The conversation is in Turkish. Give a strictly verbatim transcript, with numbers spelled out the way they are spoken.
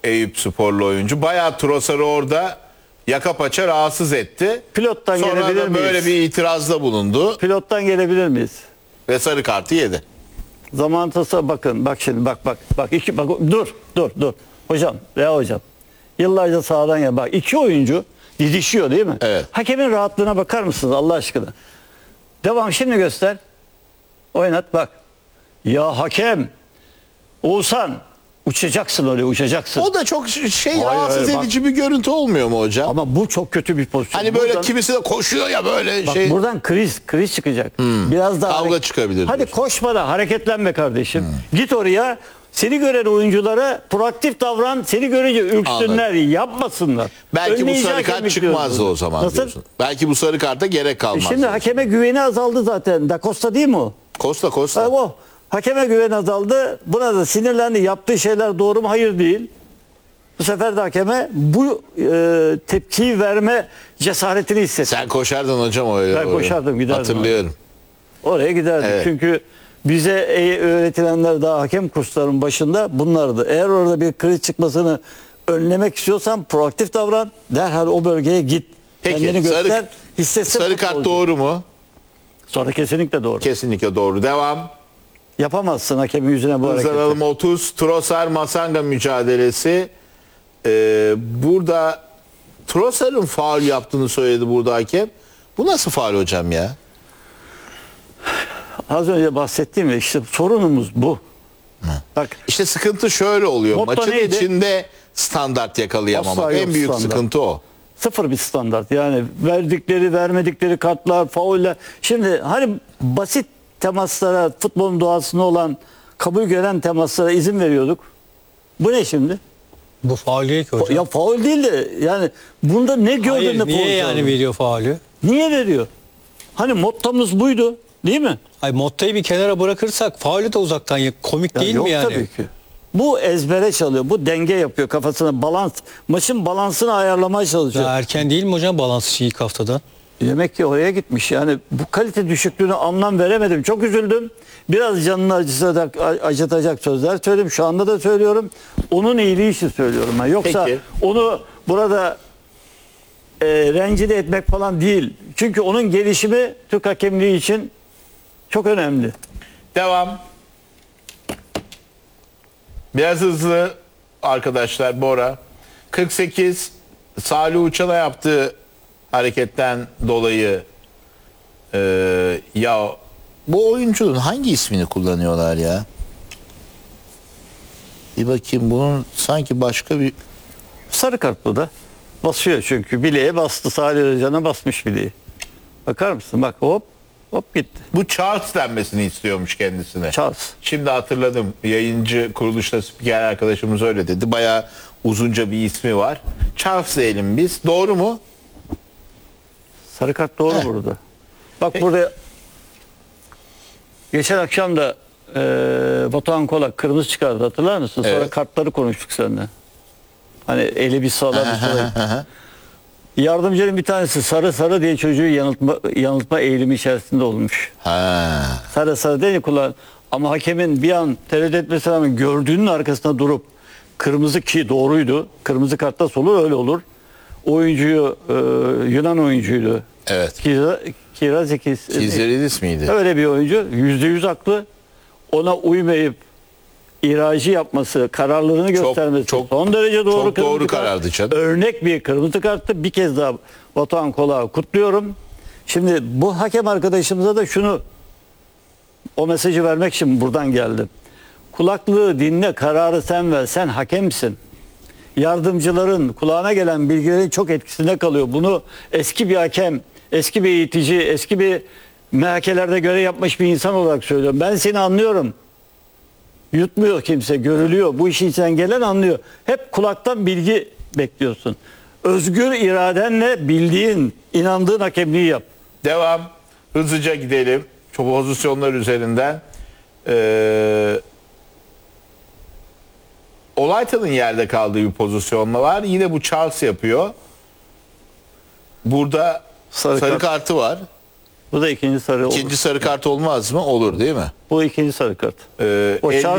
Eyüp sporlu oyuncu. Bayağı Trossard'ı orada yaka paça rahatsız etti. Pilottan Sonra gelebilir da miyiz? böyle bir itirazda bulundu. Pilottan gelebilir miyiz? Ve sarı kartı yedi. Zamantasa bakın. Bak şimdi bak bak. Bak iki bak dur dur dur. Hocam ya hocam. Yıllarca sağdan ya bak iki oyuncu didişiyor değil mi? Evet. Hakemin rahatlığına bakar mısınız Allah aşkına? Devam şimdi göster. Oynat bak. Ya hakem Oğuzhan uçacaksın öyle uçacaksın. O da çok şey Hayır, rahatsız hayır, bak. edici bir görüntü olmuyor mu hocam? Ama bu çok kötü bir pozisyon. Hani böyle Buradan- kimisi de koşuyor ya böyle Bak şey. buradan kriz kriz çıkacak. Biraz daha Kavga hareket- çıkabilir Hadi diyorsun. koşma da hareketlenme kardeşim. Git oraya. Seni gören oyunculara proaktif davran. Seni görünce ürksünler, yapmasınlar. Belki bu Önleyici sarı hakem kart bekliyoruz çıkmazdı burada. o zaman Nasıl? diyorsun. Belki bu sarı karta gerek E kalmaz. şimdi diyorsun. hakeme güveni azaldı zaten. Da Costa değil mi o? Costa Costa. Ha, o. Hakeme güven azaldı. Buna da sinirlendi. Yaptığı şeyler doğru mu? Hayır değil. Bu sefer de hakeme bu e, tepkiyi verme cesaretini hissetti. Sen koşardın hocam öyle. Ben oraya. koşardım, giderdim. Hatırlıyorum. Oraya giderdik. Evet. Çünkü bize e- öğretilenler daha hakem kurslarının başında bunlardı. Eğer orada bir kriz çıkmasını önlemek istiyorsan proaktif davran. Derhal o bölgeye git. Peki, Kendini göster. sarı- Hissetsin Sarı kart futbolcu. doğru mu? Sonra kesinlikle doğru. Kesinlikle doğru. Devam. Yapamazsın hakemin yüzüne bu hareketi. Hızlanalım otuz. Trossard Masanga mücadelesi. Ee, burada Trossard'ın faul yaptığını söyledi burada hakem. Bu nasıl faul hocam ya? Az önce bahsettiğim ya işte sorunumuz bu. Bak İşte sıkıntı şöyle oluyor. Motto Maçın neydi? içinde standart yakalayamamak. Asla En yok büyük standart. sıkıntı o. sıfır bir standart. Yani verdikleri vermedikleri kartlar, fauller. Şimdi hani basit temaslara, futbolun doğasında olan kabul gören temaslara izin veriyorduk. Bu ne şimdi? Bu faul değil ki hocam. Ya faul değil de yani bunda ne gördün Hayır, de niye faul yani çaldın? veriyor faulü? Niye veriyor? Hani mottomuz buydu değil mi? Ay Motta'yı bir kenara bırakırsak faulü de uzaktan ya- komik Ya değil yok mi yani? tabii ki. Bu ezbere çalıyor. Bu denge yapıyor kafasına. Balans. Maçın balansını ayarlamaya çalışıyor. Daha erken değil mi hocam balans işi ilk haftadan? Demek ki oraya gitmiş. Yani bu kalite düşüklüğüne anlam veremedim. Çok üzüldüm. Biraz canını acıtacak, acıtacak sözler söyledim. Şu anda da söylüyorum. Onun iyiliği için söylüyorum. Ben. Yoksa Peki. onu burada e, rencide etmek falan değil. Çünkü onun gelişimi Türk hakemliği için çok önemli. Devam. Biraz hızlı arkadaşlar Bora. kırk sekiz Salih Uçan'a yaptığı hareketten dolayı e, ya bu oyuncunun hangi ismini kullanıyorlar ya? Bir bakayım bunun sanki başka bir Sarı kart bu da. Basıyor çünkü. Bileğe bastı. Salih Hoca'na basmış bileği. Bakar mısın? Bak hop hop gitti. bu Charles denmesini istiyormuş kendisine. Charles. Şimdi hatırladım. Yayıncı kuruluşta spiker arkadaşımız öyle dedi. Bayağı uzunca bir ismi var. Charles diyelim biz. Doğru mu? Sarı kart doğru Heh. burada. Bak burada geçen akşam da e, Batuhan Kolak kırmızı çıkardı hatırlar mısın? Sonra Evet. kartları konuştuk seninle. Hani eli bir sağlam bir sola. Yardımcının bir tanesi sarı sarı diye çocuğu yanıltma, yanıltma eğilimi içerisinde olmuş. Ha. Sarı sarı diye kullan. Ama hakemin bir an tereddüt etmesine rağmen gördüğünün arkasında durup kırmızı ki doğruydu. Kırmızı kartta solu öyle olur. Oyuncuyu e, Yunan oyuncuydu. Evet. Kira, Kirazikis. Kizeridis miydi? Öyle bir oyuncu. Yüzde yüz haklı. Ona uymayıp ihracı yapması, kararlılığını göstermesi çok- son derece doğru. çok kırmızı doğru kart. karardı canım. Örnek bir kırmızı karttı. Bir kez daha Batuhan Kolak'ı kutluyorum. Şimdi bu hakem arkadaşımıza da şunu o mesajı vermek için buradan geldim. Kulaklığı dinle, kararı sen ver. Sen hakemsin. Yardımcıların kulağına gelen bilgilerin çok etkisinde kalıyor. Bunu eski bir hakem, eski bir eğitici, eski bir M H K'lerde görev yapmış bir insan olarak söylüyorum. Ben seni anlıyorum. Yutmuyor kimse, görülüyor. Bu işin içinden gelen anlıyor. Hep kulaktan bilgi bekliyorsun. Özgür iradenle bildiğin, inandığın hakemliği yap. Devam. Hızlıca gidelim. Çok pozisyonlar üzerinden. Ee, Olaytan'ın yerde kaldığı bir pozisyonla var. Yine bu Charles yapıyor. Burada sarı, Sarı kart. kartı var. Bu da ikinci sarı olur. İkinci sarı kart olmaz mı? Olur değil mi? Bu ikinci sarı kart. Ee, O el Charles